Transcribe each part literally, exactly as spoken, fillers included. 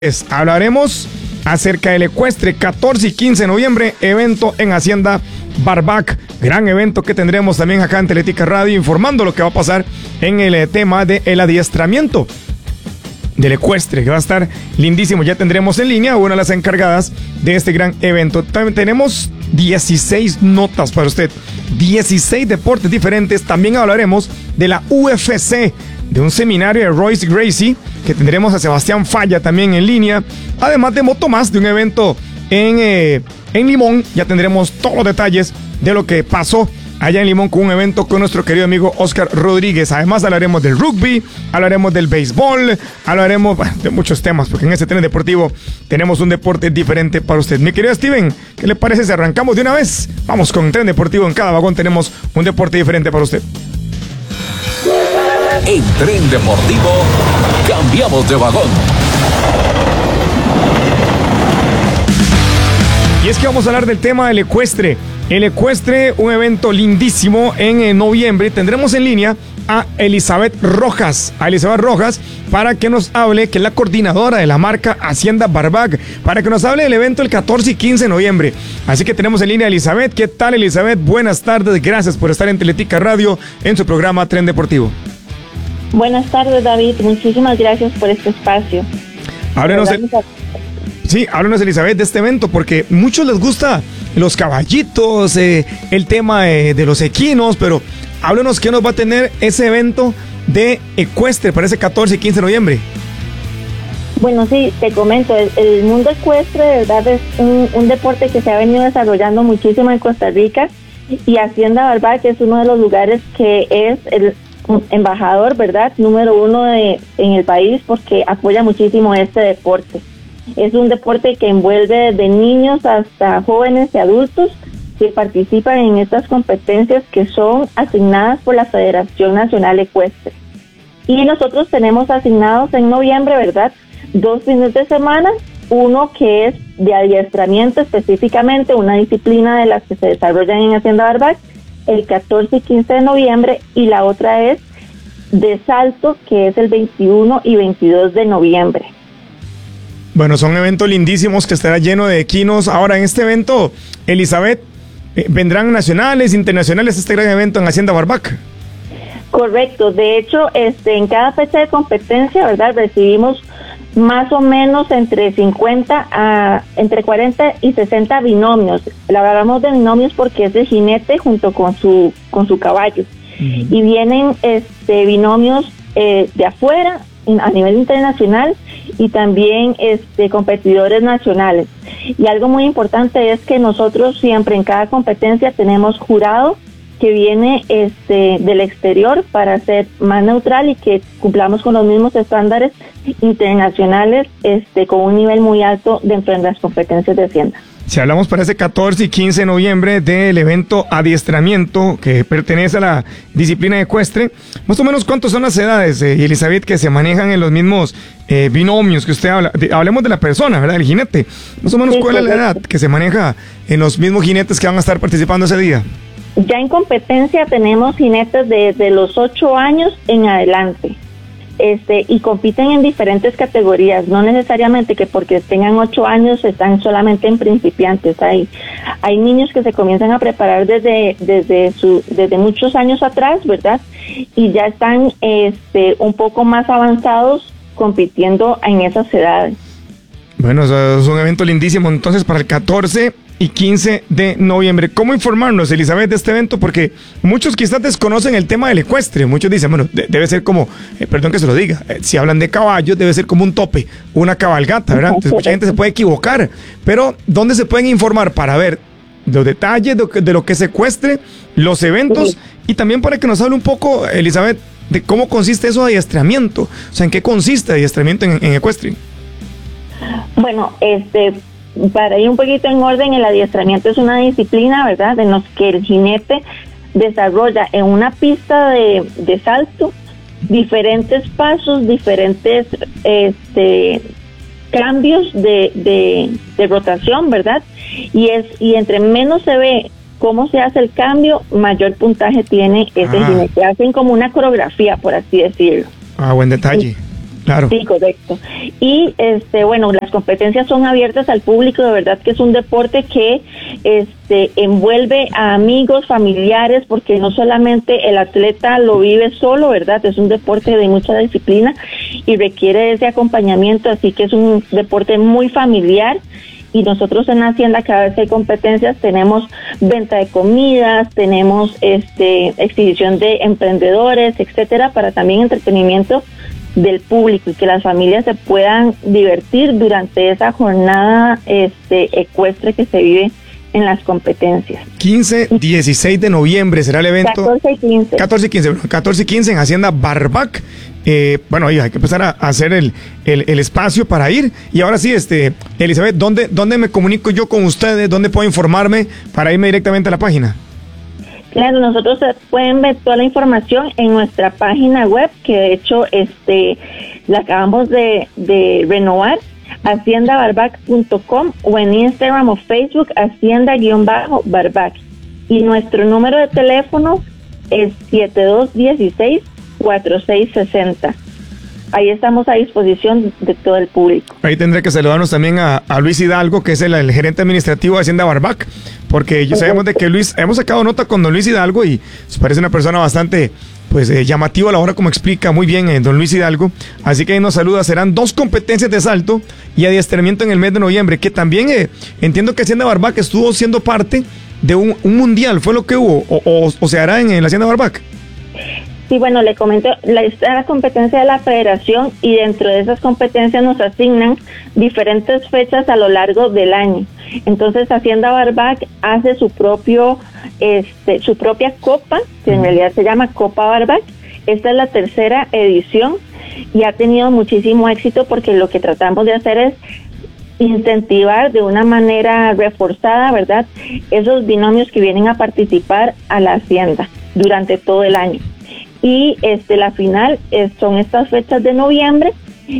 Es, hablaremos acerca del ecuestre, catorce y quince de noviembre, evento en Hacienda Barbac, gran evento que tendremos también acá en Teletica Radio, informando lo que va a pasar en el eh, tema del adiestramiento del ecuestre, que va a estar lindísimo. Ya tendremos en línea una de las encargadas de este gran evento. También tenemos dieciséis notas para usted, dieciséis deportes diferentes. También hablaremos de la U F C, de un seminario de Royce Gracie, que tendremos a Sebastián Falla también en línea, además de Motomás, de un evento en, eh, en Limón. Ya tendremos todos los detalles de lo que pasó allá en Limón con un evento con nuestro querido amigo Oscar Rodríguez. Además hablaremos del rugby, hablaremos del béisbol, hablaremos bueno, de muchos temas, porque en este tren deportivo tenemos un deporte diferente para usted. Mi querido Steven, ¿qué le parece si arrancamos de una vez? Vamos con Tren Deportivo, en cada vagón tenemos un deporte diferente para usted. En Tren Deportivo, cambiamos de vagón. Y es que vamos a hablar del tema del ecuestre. El ecuestre, un evento lindísimo en, en noviembre. Tendremos en línea a Elizabeth Rojas, a Elizabeth Rojas, para que nos hable, que es la coordinadora de la marca Hacienda Barbac, para que nos hable del evento el catorce y quince de noviembre. Así que tenemos en línea a Elizabeth. ¿Qué tal, Elizabeth? Buenas tardes, gracias por estar en Teletica Radio en su programa Tren Deportivo. Buenas tardes, David. Muchísimas gracias por este espacio. Háblenos, el... sí, háblenos, Elizabeth, de este evento, porque muchos les gusta los caballitos, eh, el tema eh, de los equinos, pero háblenos qué nos va a tener ese evento de ecuestre para ese catorce y quince de noviembre. Bueno, sí, te comento, el, el mundo ecuestre de verdad es un, un deporte que se ha venido desarrollando muchísimo en Costa Rica, y Hacienda Barbac es uno de los lugares que es el embajador, ¿verdad?, número uno de, en el país, porque apoya muchísimo este deporte. Es un deporte que envuelve desde niños hasta jóvenes y adultos que participan en estas competencias que son asignadas por la Federación Nacional Ecuestre. Y nosotros tenemos asignados en noviembre, ¿verdad?, dos fines de semana, uno que es de adiestramiento específicamente, una disciplina de las que se desarrollan en Hacienda Barbac, el catorce y quince de noviembre, y la otra es de salto, que es el veintiuno y veintidós de noviembre. Bueno, son eventos lindísimos que estará lleno de equinos. Ahora, en este evento, Elizabeth, eh, ¿vendrán nacionales, internacionales este gran evento en Hacienda Barbac? Correcto. De hecho, este, en cada fecha de competencia, ¿verdad?, recibimos más o menos entre cincuenta a entre cuarenta y sesenta binomios. Le hablamos de binomios porque es el jinete junto con su con su caballo. Uh-huh. Y vienen este binomios eh, de afuera a nivel internacional, y también este competidores nacionales. Y algo muy importante es que nosotros siempre en cada competencia tenemos jurado que viene este del exterior para ser más neutral y que cumplamos con los mismos estándares internacionales este con un nivel muy alto dentro de las competencias de Hacienda. Si hablamos para ese catorce y quince de noviembre del evento adiestramiento que pertenece a la disciplina ecuestre, más o menos ¿cuántas son las edades, eh, Elizabeth, que se manejan en los mismos eh, binomios que usted habla? De, hablemos de la persona, ¿verdad?, el jinete. Más o menos, sí, ¿cuál es la edad que se maneja en los mismos jinetes que van a estar participando ese día? Ya en competencia tenemos jinetes desde los ocho años en adelante. Este, y compiten en diferentes categorías, no necesariamente que porque tengan ocho años están solamente en principiantes. Hay, hay niños que se comienzan a preparar desde, desde su, desde muchos años atrás, ¿verdad?, y ya están este, un poco más avanzados compitiendo en esas edades. Bueno, es un evento lindísimo entonces para el catorce y quince de noviembre. ¿Cómo informarnos, Elizabeth, de este evento? Porque muchos quizás desconocen el tema del ecuestre. Muchos dicen, bueno, de, debe ser como, eh, perdón que se lo diga, eh, si hablan de caballos, debe ser como un tope, una cabalgata, ¿verdad? Entonces mucha gente se puede equivocar. Pero, ¿dónde se pueden informar para ver los detalles de, de lo que es ecuestre, los eventos, y también para que nos hable un poco, Elizabeth, de cómo consiste eso de adiestramiento? O sea, ¿en qué consiste adiestramiento en, en ecuestre? Bueno, este... para ir un poquito en orden, el adiestramiento es una disciplina, ¿verdad?, en los que el jinete desarrolla en una pista de, de salto diferentes pasos, diferentes este, cambios de, de, de rotación, ¿verdad? Y es y entre menos se ve cómo se hace el cambio, mayor puntaje tiene ese ah. jinete. Hacen como una coreografía, por así decirlo. Ah, buen detalle. Claro. Sí, correcto. Y este, bueno, las competencias son abiertas al público, de verdad que es un deporte que este envuelve a amigos, familiares, porque no solamente el atleta lo vive solo, ¿verdad? Es un deporte de mucha disciplina y requiere ese acompañamiento, así que es un deporte muy familiar. Y nosotros en Hacienda, cada vez que hay competencias, tenemos venta de comidas, tenemos este exhibición de emprendedores, etcétera, para también entretenimiento del público y que las familias se puedan divertir durante esa jornada este ecuestre que se vive en las competencias. quince, dieciséis de noviembre será el evento. catorce y quince. catorce y quince, catorce y quince en Hacienda Barbac. Eh, bueno, oye, hay que empezar a hacer el, el, el espacio para ir. Y ahora sí, este, Elizabeth, ¿dónde, ¿dónde me comunico yo con ustedes? ¿Dónde puedo informarme para irme directamente a la página? Claro, nosotros pueden ver toda la información en nuestra página web, que de hecho este la acabamos de, de renovar, hacienda barbac punto com, o en Instagram o Facebook, hacienda-barbac. Y nuestro número de teléfono es siete dos uno seis, cuatro seis seis cero. Ahí estamos a disposición de todo el público. Ahí tendré que saludarnos también a, a Luis Hidalgo, que es el, el gerente administrativo de Hacienda Barbac, porque ya sabemos de que Luis, hemos sacado nota con don Luis Hidalgo y nos parece una persona bastante pues eh, llamativa a la hora como explica muy bien eh, don Luis Hidalgo. Así que ahí nos saluda. Serán dos competencias de salto y adiestramiento en el mes de noviembre, que también eh, entiendo que Hacienda Barbac estuvo siendo parte de un, un mundial, fue lo que hubo, o, o, o se hará en, en la Hacienda Barbac. Sí, bueno, le comento, la, la competencia de la federación, y dentro de esas competencias nos asignan diferentes fechas a lo largo del año. Entonces Hacienda Barbac hace su propio, este, su propia copa, que en realidad se llama Copa Barbac. Esta es la tercera edición y ha tenido muchísimo éxito, porque lo que tratamos de hacer es incentivar de una manera reforzada, ¿verdad?, esos binomios que vienen a participar a la hacienda durante todo el año. Y este la final es, son estas fechas de noviembre,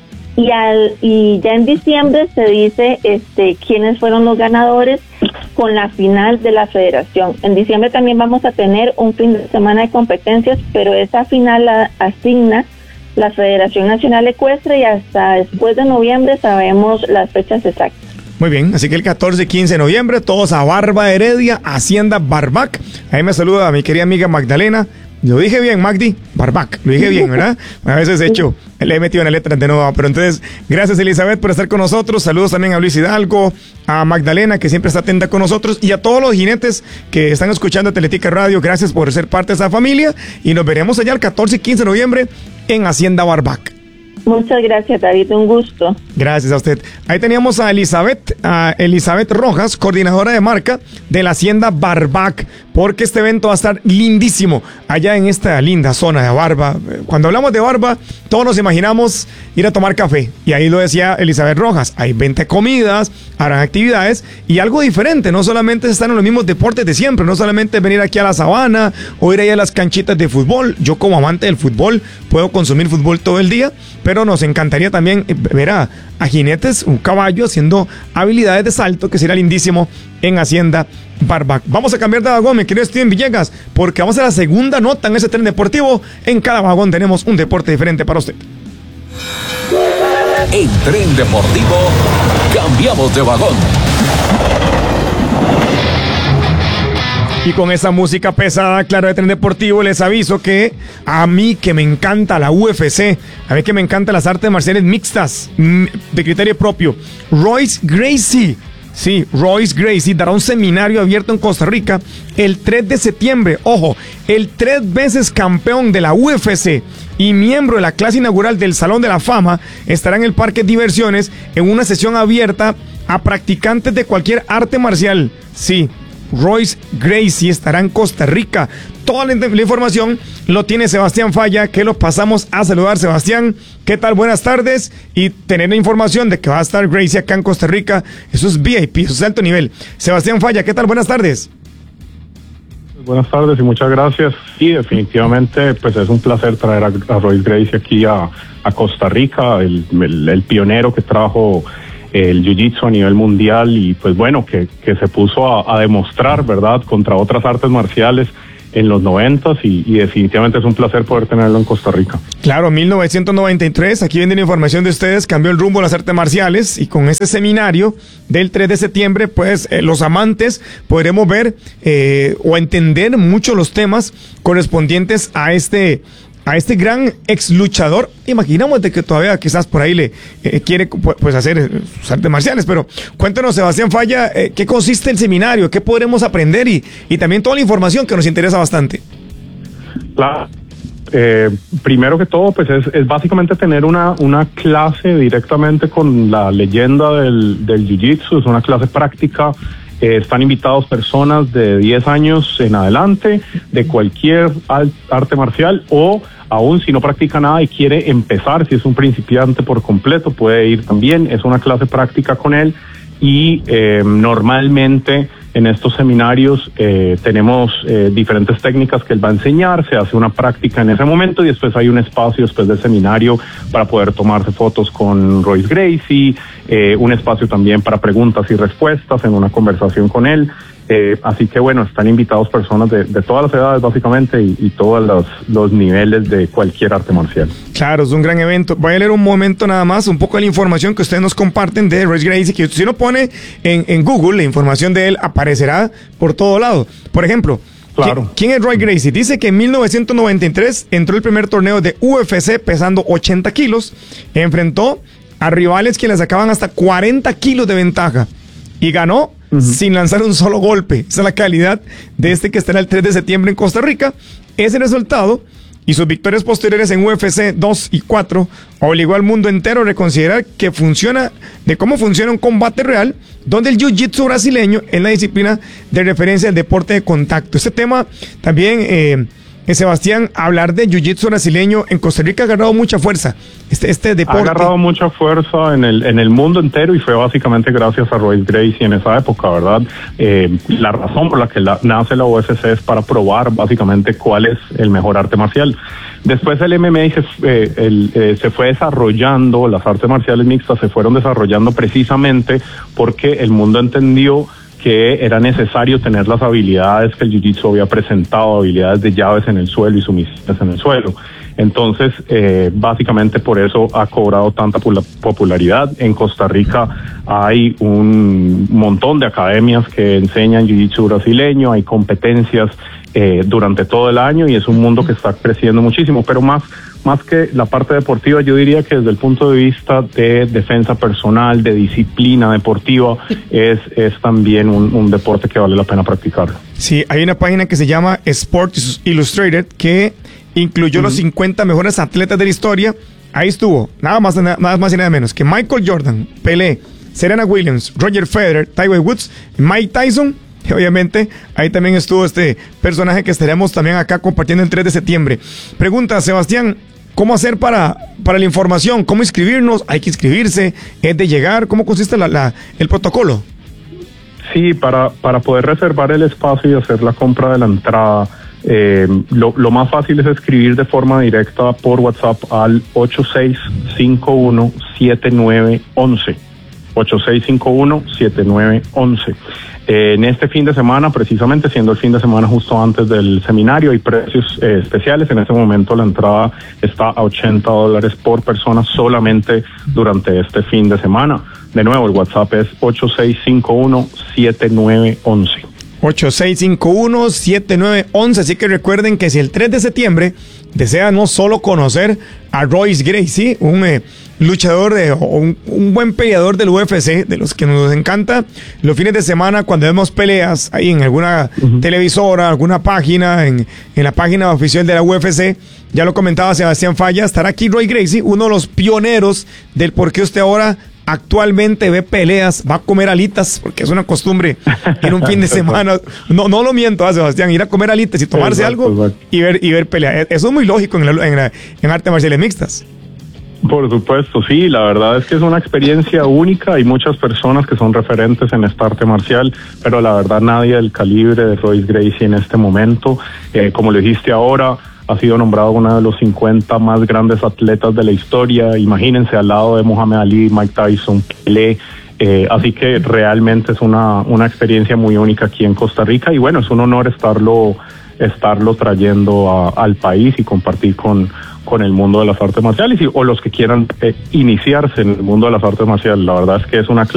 y al y ya en diciembre se dice este quiénes fueron los ganadores con la final de la federación. En diciembre también vamos a tener un fin de semana de competencias, pero esa final la asigna la Federación Nacional Ecuestre, y hasta después de noviembre sabemos las fechas exactas. Muy bien, así que el catorce y quince de noviembre, todos a Barba Heredia, Hacienda Barbac. Ahí me saluda mi querida amiga Magdalena. Lo dije bien, Magdi, Barbac, lo dije bien, ¿verdad? A veces he hecho, le he metido una letra de nuevo, pero entonces, gracias Elizabeth por estar con nosotros. Saludos también a Luis Hidalgo, a Magdalena, que siempre está atenta con nosotros, y a todos los jinetes que están escuchando Atletica Radio. Gracias por ser parte de esa familia, y nos veremos allá el catorce y quince de noviembre en Hacienda Barbac. Muchas gracias, David, un gusto. Gracias a usted. Ahí teníamos a Elizabeth, a Elizabeth Rojas, coordinadora de marca de la Hacienda Barbac, porque este evento va a estar lindísimo allá en esta linda zona de Barba. Cuando hablamos de Barba, todos nos imaginamos ir a tomar café, y ahí lo decía Elizabeth Rojas, hay venta de comidas, harán actividades y algo diferente. No solamente están en los mismos deportes de siempre, no solamente venir aquí a la sabana o ir ahí a las canchitas de fútbol. Yo, como amante del fútbol, puedo consumir fútbol todo el día, pero nos encantaría también ver a, a jinetes, un caballo haciendo habilidades de salto, que será lindísimo en Hacienda Barbac. Vamos a cambiar de vagón, mi querido Steven Villegas, porque vamos a la segunda nota en ese tren deportivo. En cada vagón tenemos un deporte diferente para usted. En Tren Deportivo, cambiamos de vagón. Y con esa música pesada, claro, de Tren Deportivo, les aviso que a mí, que me encanta la U F C, a mí que me encantan las artes marciales mixtas de criterio propio, Royce Gracie, sí, Royce Gracie dará un seminario abierto en Costa Rica el tres de septiembre. Ojo, el tres veces campeón de la U F C y miembro de la clase inaugural del Salón de la Fama estará en el Parque de Diversiones en una sesión abierta a practicantes de cualquier arte marcial. Sí, Royce Gracie estará en Costa Rica. Toda la, la información lo tiene Sebastián Falla, que lo pasamos a saludar. Sebastián, ¿qué tal? Buenas tardes. Y tener la información de que va a estar Gracie acá en Costa Rica, eso es V I P, eso es alto nivel. Sebastián Falla, ¿qué tal? Buenas tardes. Buenas tardes y muchas gracias. Sí, definitivamente, pues es un placer traer a, a Royce Gracie aquí a, a Costa Rica, el, el, el pionero que trajo el jiu-jitsu a nivel mundial, y pues bueno, que, que se puso a, a demostrar, ¿verdad?, contra otras artes marciales, en los noventas y, y definitivamente es un placer poder tenerlo en Costa Rica. Claro, mil novecientos noventa y tres, aquí viene la información de ustedes, cambió el rumbo de las artes marciales y con este seminario del tres de septiembre, pues eh, los amantes podremos ver eh, o entender mucho los temas correspondientes a este a este gran ex luchador. Imaginamos de que todavía quizás por ahí le eh, quiere pues hacer sus artes marciales, pero cuéntanos, Sebastián Falla, eh, ¿qué consiste el seminario? ¿Qué podremos aprender? Y, y también toda la información que nos interesa bastante. Claro. Eh, primero que todo, pues es, es básicamente tener una, una clase directamente con la leyenda del, del Jiu-Jitsu, es una clase práctica. Eh, están invitados personas de diez años en adelante, de cualquier arte marcial, o aún si no practica nada y quiere empezar, si es un principiante por completo, puede ir también. Es una clase práctica con él y eh, normalmente en estos seminarios eh, tenemos eh, diferentes técnicas que él va a enseñar, se hace una práctica en ese momento y después hay un espacio después del seminario para poder tomarse fotos con Royce Gracie, eh, un espacio también para preguntas y respuestas en una conversación con él. Eh, así que bueno, están invitados personas de, de todas las edades básicamente y, y todos los, los niveles de cualquier arte marcial. Claro, es un gran evento. Voy a leer un momento nada más, un poco de la información que ustedes nos comparten de Royce Gracie, que si uno pone en, en Google, la información de él aparecerá por todo lado. Por ejemplo, claro. ¿quién, quién es Royce Gracie? Dice que en mil novecientos noventa y tres entró el primer torneo de U F C pesando ochenta kilos, enfrentó a rivales que le sacaban hasta cuarenta kilos de ventaja y ganó Uh-huh. sin lanzar un solo golpe. Esa es la calidad de este que estará el tres de septiembre en Costa Rica. Ese resultado y sus victorias posteriores en U F C dos y cuatro obligó al mundo entero a reconsiderar que funciona, de cómo funciona un combate real, donde el jiu-jitsu brasileño es la disciplina de referencia del deporte de contacto. Este tema también, eh, eh, Sebastián, hablar de jiu-jitsu brasileño en Costa Rica ha agarrado mucha fuerza. Este, este deporte ha agarrado mucha fuerza en el en el mundo entero y fue básicamente gracias a Royce Gracie en esa época, ¿verdad? Eh, la razón por la que la, nace la U F C es para probar básicamente cuál es el mejor arte marcial. Después el M M A se, eh, el, eh, se fue desarrollando, las artes marciales mixtas se fueron desarrollando precisamente porque el mundo entendió que era necesario tener las habilidades que el Jiu-Jitsu había presentado, habilidades de llaves en el suelo y sumisiones en el suelo. Entonces, eh, básicamente por eso ha cobrado tanta popularidad. En Costa Rica hay un montón de academias que enseñan Jiu-Jitsu brasileño, hay competencias eh, durante todo el año y es un mundo que está creciendo muchísimo, pero más Más que la parte deportiva, yo diría que desde el punto de vista de defensa personal, de disciplina deportiva, es, es también un, un deporte que vale la pena practicar. Sí, hay una página que se llama Sports Illustrated que incluyó uh-huh. los cincuenta mejores atletas de la historia. Ahí estuvo, nada más, nada más y nada menos que Michael Jordan, Pelé, Serena Williams, Roger Federer, Tiger Woods, Mike Tyson. Y obviamente ahí también estuvo este personaje que estaremos también acá compartiendo el tres de septiembre. Pregunta, Sebastián, ¿cómo hacer para, para la información? ¿Cómo inscribirnos? ¿Hay que inscribirse? ¿Es de llegar? ¿Cómo consiste la, la, el protocolo? Sí, para, para poder reservar el espacio y hacer la compra de la entrada, eh, lo, lo más fácil es escribir de forma directa por WhatsApp al ocho seis cinco uno siete nueve uno uno. ocho seis cinco uno siete nueve uno uno. Eh, en este fin de semana, precisamente siendo el fin de semana justo antes del seminario, hay precios eh, especiales. En este momento la entrada está a ochenta dólares por persona solamente durante este fin de semana. De nuevo, el WhatsApp es ocho seis cinco uno siete nueve uno uno. ocho seis cinco uno siete nueve uno uno. Así que recuerden que si el tres de septiembre desea no solo conocer a Royce Gracie, un eh, luchador, de, un, un buen peleador del U F C, de los que nos encanta los fines de semana cuando vemos peleas ahí en alguna uh-huh. televisora, alguna página, en, en la página oficial de la U F C, ya lo comentaba Sebastián Falla, estará aquí Royce Gracie, uno de los pioneros del por qué usted ahora actualmente ve peleas, va a comer alitas, porque es una costumbre en un fin de semana, no no lo miento, ¿eh, Sebastián? Ir a comer alitas y tomarse exacto, algo exacto. y ver y ver peleas. Eso es muy lógico en, la, en, la, en artes marciales mixtas. Por supuesto, sí, la verdad es que es una experiencia única. Hay muchas personas que son referentes en esta arte marcial, pero la verdad nadie del calibre de Royce Gracie en este momento. Eh, como le dijiste ahora, ha sido nombrado uno de los cincuenta más grandes atletas de la historia. Imagínense al lado de Muhammad Ali, Mike Tyson, Pelé. Eh, así que realmente es una, una experiencia muy única aquí en Costa Rica y bueno, es un honor estarlo estarlo trayendo a, al país y compartir con, con el mundo de las artes marciales y, o los que quieran eh, iniciarse en el mundo de las artes marciales. La verdad es que es una